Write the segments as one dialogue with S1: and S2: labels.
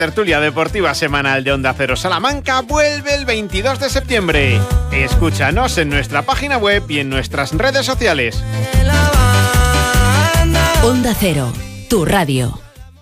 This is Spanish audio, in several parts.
S1: Tertulia deportiva semanal de Onda Cero Salamanca vuelve el 22 de septiembre. Escúchanos en nuestra página web y en nuestras redes sociales.
S2: Onda Cero, tu radio.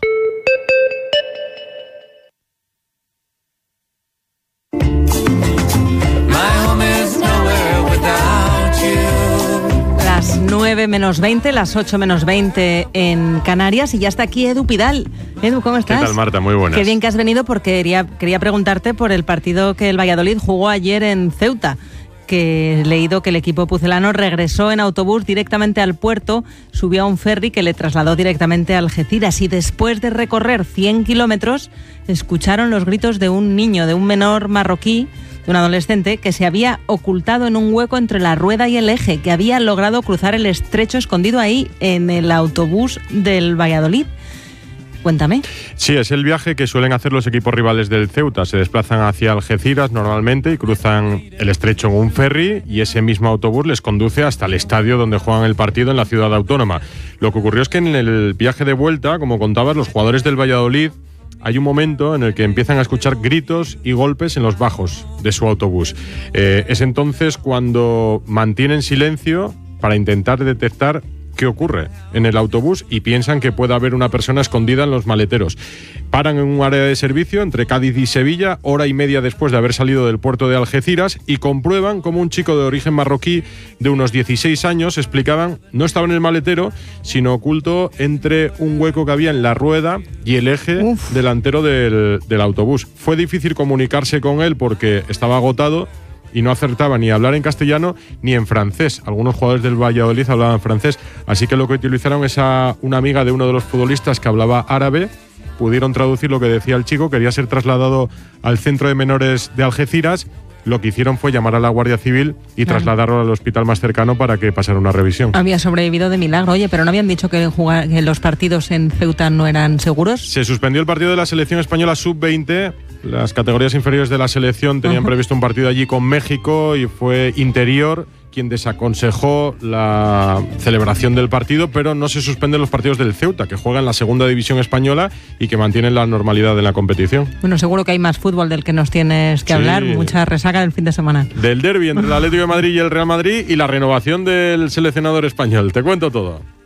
S3: Las 9 menos 20, las 8 menos 20 en Canarias, y ya está aquí Edu Pidal. Edu, ¿cómo estás?
S4: ¿Qué tal, Marta? Muy buenas.
S3: Qué bien que has venido, porque quería preguntarte por el partido que el Valladolid jugó ayer en Ceuta, que he leído que el equipo pucelano regresó en autobús directamente al puerto, subió a un ferry que le trasladó directamente a Algeciras, y después de recorrer 100 kilómetros escucharon los gritos de un niño, de un menor marroquí, de un adolescente que se había ocultado en un hueco entre la rueda y el eje, que había logrado cruzar el estrecho escondido ahí en el autobús del Valladolid. Cuéntame.
S4: Sí, es el viaje que suelen hacer los equipos rivales del Ceuta. Se desplazan hacia Algeciras normalmente y cruzan el estrecho en un ferry, y ese mismo autobús les conduce hasta el estadio donde juegan el partido en la ciudad autónoma. Lo que ocurrió es que en el viaje de vuelta, como contabas, los jugadores del Valladolid, hay un momento en el que empiezan a escuchar gritos y golpes en los bajos de su autobús. Es entonces cuando mantienen silencio para intentar detectar qué ocurre en el autobús, y piensan que puede haber una persona escondida en los maleteros. Paran en un área de servicio entre Cádiz y Sevilla, hora y media después de haber salido del puerto de Algeciras, y comprueban cómo un chico de origen marroquí de unos 16 años, explicaban, no estaba en el maletero, sino oculto entre un hueco que había en la rueda y el eje delantero del autobús. Fue difícil comunicarse con él porque estaba agotado y no acertaba ni a hablar en castellano ni en francés. Algunos jugadores del Valladolid hablaban francés, así que lo que utilizaron es a una amiga de uno de los futbolistas que hablaba árabe. Pudieron traducir lo que decía el chico, quería ser trasladado al centro de menores de Algeciras. Lo que hicieron fue llamar a la Guardia Civil y trasladarlo al hospital más cercano para que pasara una revisión.
S3: Había sobrevivido de milagro. Oye, pero ¿no habían dicho que los partidos en Ceuta no eran seguros?
S4: Se suspendió el partido de la selección española sub-20. Las categorías inferiores de la selección tenían previsto un partido allí con México, y fue Interior quien desaconsejó la celebración del partido, pero no se suspenden los partidos del Ceuta, que juega en la segunda división española y que mantienen la normalidad de la competición.
S3: Bueno, seguro que hay más fútbol del que nos tienes que hablar, mucha resaca del fin de semana.
S4: Del derbi entre el Atlético de Madrid y el Real Madrid, y la renovación del seleccionador español. Te cuento todo.